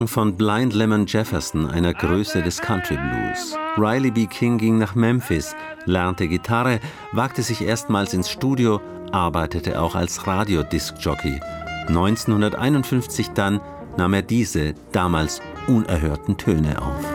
von Blind Lemon Jefferson, einer Größe des Country Blues. Riley B. King ging nach Memphis, lernte Gitarre, wagte sich erstmals ins Studio, arbeitete auch als Radiodiskjockey. 1951 dann nahm er diese damals unerhörten Töne auf.